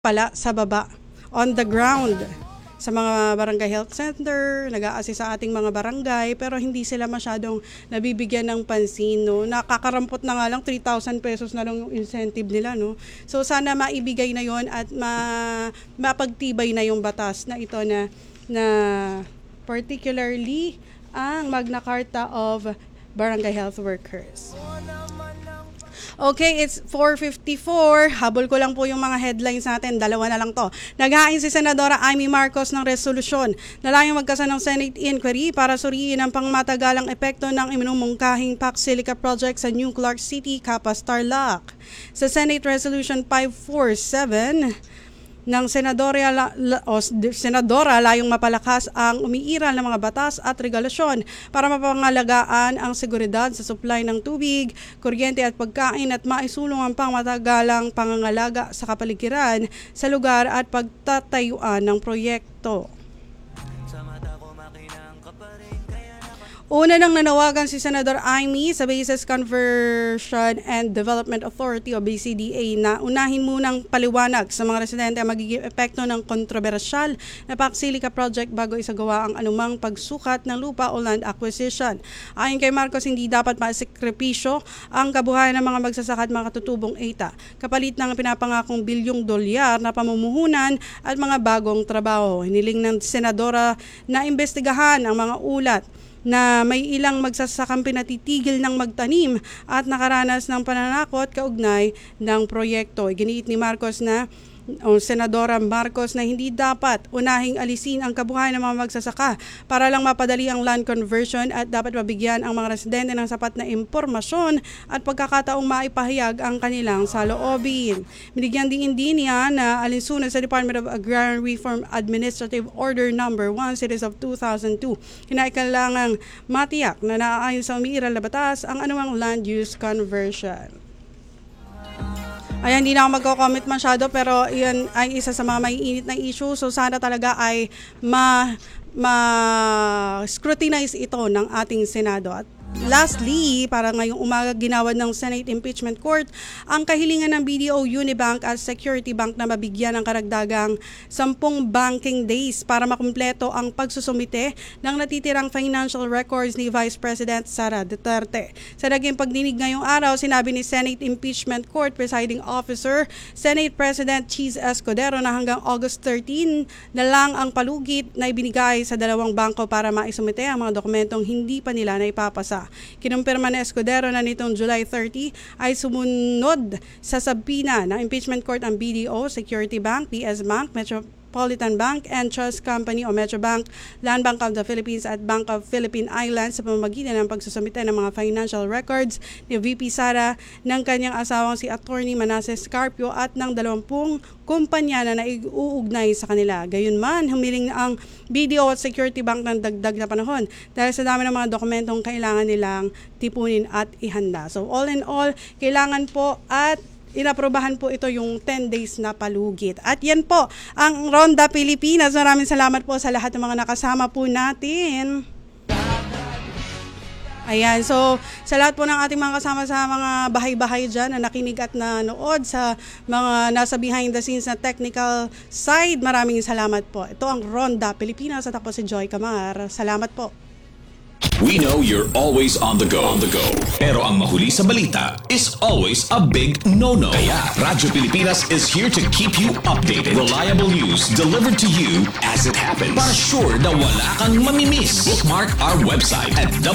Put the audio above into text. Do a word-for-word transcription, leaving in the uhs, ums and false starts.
pala sa baba, on the ground, sa mga barangay health center, nag-a-assist sa ating mga barangay, pero hindi sila masyadong nabibigyan ng pansin, no? Nakakarampot na nga lang, three thousand pesos na lang yung incentive nila, no? So sana maibigay na yon at ma mapagtibay na yung batas na ito na, na particularly ang Magna Carta of Barangay Health Workers. Okay, it's four fifty-four. Habol ko lang po yung mga headlines natin. Dalawa na lang to. Naghain si Senadora Amy Marcos ng resolusyon na layong magkasa ng Senate inquiry para suriin ang pangmatagalang epekto ng iminumungkahing Pac Silica project sa New Clark City, Capas, Tarlac. Sa Senate Resolution five forty-seven ng senadora, o, senadora layong mapalakas ang umiiral ng mga batas at regulasyon para mapangalagaan ang seguridad sa supply ng tubig, kuryente at pagkain at maisulong ang pangmatagalang pangangalaga sa kapaligiran sa lugar at pagtatayuan ng proyekto. Una nang nanawagan si Senador Amy sa Bases Conversion and Development Authority o B C D A na unahin munang paliwanag sa mga residente ang magiging epekto ng kontrobersyal na Pac Silica project bago isagawa ang anumang pagsukat ng lupa o land acquisition. Ayon kay Marcos, hindi dapat masikripisyo ang kabuhayan ng mga magsasaka at mga katutubong E T A kapalit ng pinapangakong bilyong dolyar na pamumuhunan at mga bagong trabaho. Hiniling ng senadora na imbestigahan ang mga ulat na may ilang magsasakang pinatitigil ng magtanim at nakaranas ng pananakot kaugnay ng proyekto. Iginiit ni Marcos na o Senadora Marcos na hindi dapat unahing alisin ang kabuhayan ng mga magsasaka para lang mapadali ang land conversion at dapat mabigyan ang mga residente ng sapat na impormasyon at pagkakataong maipahayag ang kanilang saloobin. Binigyan din din niya na alinsunod sa Department of Agrarian Reform Administrative Order number one Series of two thousand two. Kinakailangang matiyak na naaayon sa umiiral na batas ang anumang land use conversion. Ayan, hindi na ako magko-comment masyado pero iyan ay isa sa mga maiinit na issue. So sana talaga ay ma, ma-scrutinize ito ng ating Senado. At lastly, para ngayong umaga ginawad ng Senate Impeachment Court ang kahilingan ng B D O Unibank at Security Bank na mabigyan ng karagdagang sampung banking days para makumpleto ang pagsusumite ng natitirang financial records ni Vice President Sara Duterte. Sa naging pagdinig ngayong araw, sinabi ni Senate Impeachment Court Presiding Officer Senate President Cheese Escudero na hanggang August thirteenth na lang ang palugit na ibinigay sa dalawang bangko para maisumite ang mga dokumentong hindi pa nila naipapasa. Kinumpirma ni Escudero na nitong July thirtieth ay sumunod sa sabina ng impeachment court ang B D O, Security Bank, P S Bank, Metropolitan Bank and Trust Company o Metrobank, Land Bank of the Philippines at Bank of Philippine Islands sa pamamagitan ng pagsusumite ng mga financial records ni V P Sara, ng kanyang asawang si Attorney Manasseh Scarpio at ng dalawampung kumpanya na naiuugnay sa kanila. Gayunman, humiling ang B D O at Security Bank ng dagdag na panahon dahil sa dami ng mga dokumentong kailangan nilang tipunin at ihanda. So all in all, kailangan po at inaprobahan po ito yung ten days na palugit. At yan po ang Ronda Pilipinas. Maraming salamat po sa lahat ng mga nakasama po natin. Ayan, so sa lahat po ng ating mga kasama sa mga bahay-bahay dyan na nakinig at nanood sa mga nasa behind the scenes na technical side, maraming salamat po. Ito ang Ronda Pilipinas at ako si Joy Camar. Salamat po. We know you're always on the go. On the go. Pero ang mahuli sa balita is always a big no-no. Kaya Radyo Pilipinas is here to keep you updated. Reliable news delivered to you as it happens. Para sure na wala kang mamimiss. Bookmark our website at